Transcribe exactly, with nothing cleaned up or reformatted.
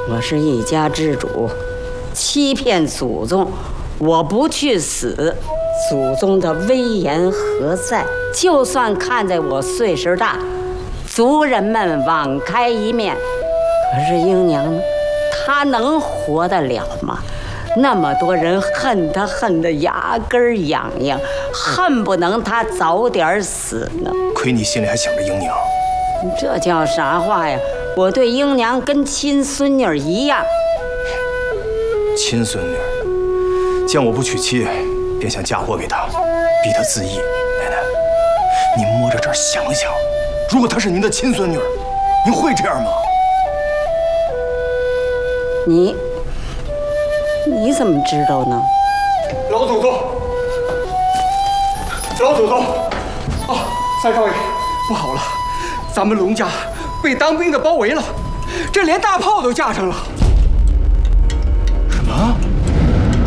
我是一家之主，欺骗祖宗，我不去死，祖宗的威严何在？就算看在我岁数大，族人们网开一面，可是英娘呢？她能活得了吗？那么多人恨她，恨得牙根痒痒，恨不能她早点死呢。 亏你心里还想着英娘， 这叫啥话呀？我对英娘跟亲孙女一样。 亲孙女，见我不娶妻，便想嫁祸给她，逼她自缢。奶奶，您摸着这儿想想，如果她是您的亲孙女，您会这样吗？ 你，你怎么知道呢？ 老祖宗，老祖宗，啊，三少爷，不好了，咱们龙家被当兵的包围了，这连大炮都架上了。